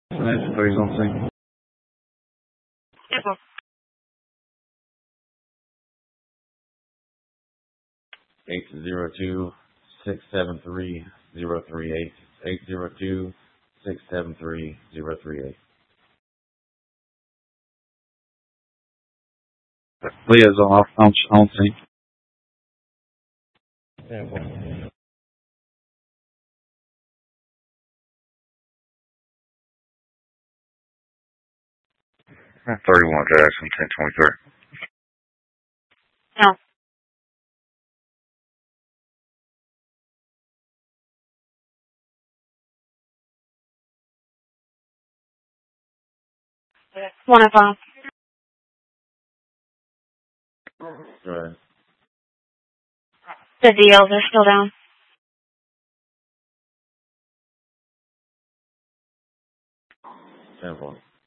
That's 3 on scene. 802-673-038. 802-673-038. Leah's on scene. Yeah, well. 31 Jackson, 1023. No. One of them. Right. The deals are still down. Simple.